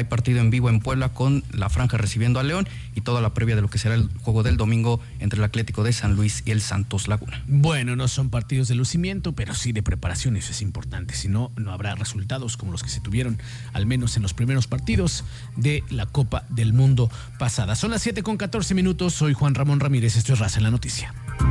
partido en vivo en Puebla con la Franja recibiendo a León y toda la previa de lo que será el juego del domingo entre el Atlético de San Luis y el Santos Laguna. Bueno, no son partidos de lucimiento, pero sí de preparación, eso es importante. Si no, no habrá resultados como los que se tuvieron, al menos en los primeros partidos de la Copa del Mundo pasada. Son las 7:14. Soy Juan Ramón Ramírez, esto es Raza en la Noticia.